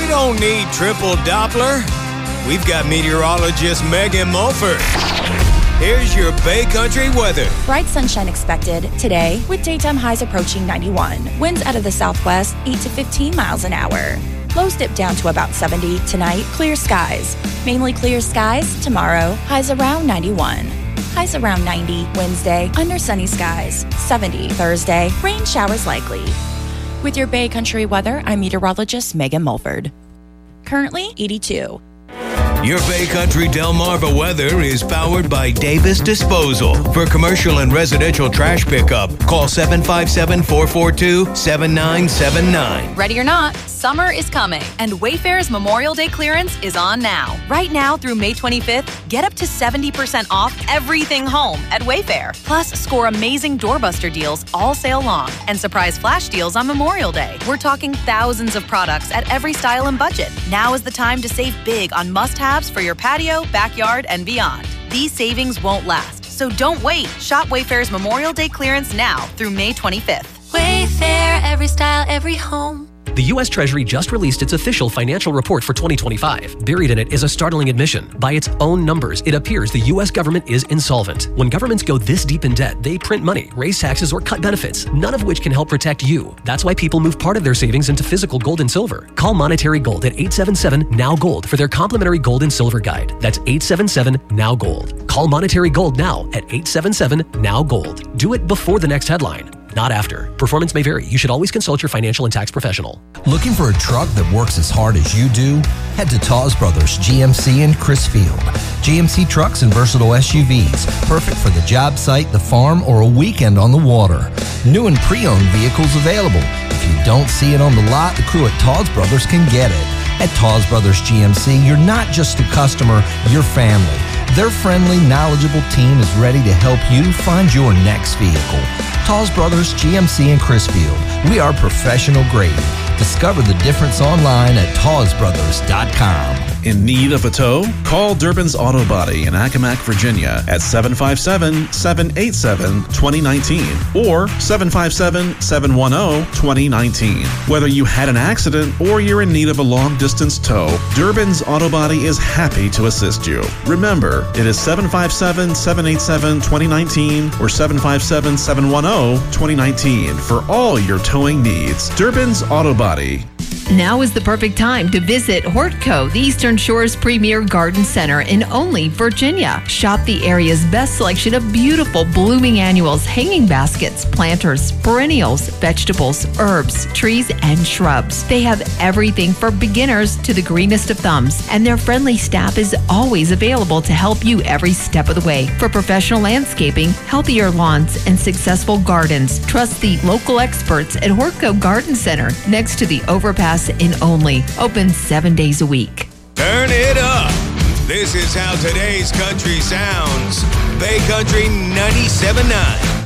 don't need triple Doppler. We've got meteorologist Megan Mulford. Here's your Bay Country weather. Bright sunshine expected today with daytime highs approaching 91. Winds out of the southwest 8 to 15 miles an hour. Lows dip down to about 70 tonight. Clear skies. Mainly clear skies tomorrow. Highs around 91. Highs around 90 Wednesday. Under sunny skies. 70 Thursday. Rain showers likely. With your Bay Country weather, I'm meteorologist Megan Mulford. Currently 82. Your Bay Country Delmarva weather is powered by Davis Disposal. For commercial and residential trash pickup, call 757-442-7979. Ready or not, summer is coming, and Wayfair's Memorial Day clearance is on now. Right now through May 25th, get up to 70% off everything home at Wayfair. Plus, score amazing doorbuster deals all sale long and surprise flash deals on Memorial Day. We're talking thousands of products at every style and budget. Now is the time to save big on must-have for your patio, backyard, and beyond. These savings won't last, so don't wait. Shop Wayfair's Memorial Day clearance now through May 25th. Wayfair, every style, every home. The U.S. Treasury just released its official financial report for 2025. Buried in it is a startling admission. By its own numbers, it appears the U.S. government is insolvent. When governments go this deep in debt, they print money, raise taxes, or cut benefits, none of which can help protect you. That's why people move part of their savings into physical gold and silver. Call Monetary Gold at 877-NOW-GOLD for their complimentary gold and silver guide. That's 877-NOW-GOLD. Call Monetary Gold now at 877-NOW-GOLD. Do it before the next headline, not after. Performance may vary. You should always consult your financial and tax professional. Looking for a truck that works as hard as you do? Head to Tawes Brothers GMC in Crisfield. GMC trucks and versatile SUVs, perfect for the job site, the farm, or a weekend on the water. New and pre-owned vehicles available. If you don't see it on the lot, the crew at Tawes Brothers can get it. At Tawes Brothers GMC, you're not just a customer, you're family. Their friendly, knowledgeable team is ready to help you find your next vehicle. Tawes Brothers GMC in Crisfield. We are professional grade. Discover the difference online at tawesbrothers.com. In need of a tow? Call Durbin's Auto Body in Accomack, Virginia at 757-787-2019 or 757-710-2019. Whether you had an accident or you're in need of a long-distance tow, Durbin's Auto Body is happy to assist you. Remember, it is 757-787-2019 or 757-710-2019 for all your towing needs. Durbin's Auto Body. Now is the perfect time to visit Hortco, the Eastern Shore's premier garden center in Only, Virginia. Shop the area's best selection of beautiful blooming annuals, hanging baskets, planters, perennials, vegetables, herbs, trees, and shrubs. They have everything for beginners to the greenest of thumbs, and their friendly staff is always available to help you every step of the way. For professional landscaping, healthier lawns, and successful gardens, trust the local experts at Hortco Garden Center, next to the overpass in Only. Open 7 days a week. Turn it up. This is how today's country sounds. Bay Country 97.9.